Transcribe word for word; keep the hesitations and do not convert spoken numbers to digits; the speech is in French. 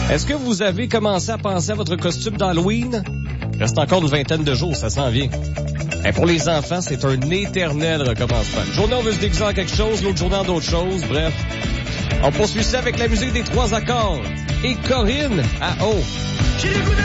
Est-ce que vous avez commencé à penser à votre costume d'Halloween? Il reste encore une vingtaine de jours, ça s'en vient. Et pour les enfants, c'est un éternel recommencement. Une journée, on veut se déguiser en quelque chose, l'autre journée en d'autres choses, bref. On poursuit ça avec la musique des trois accords. Et Corinne à haut. J'ai le goût de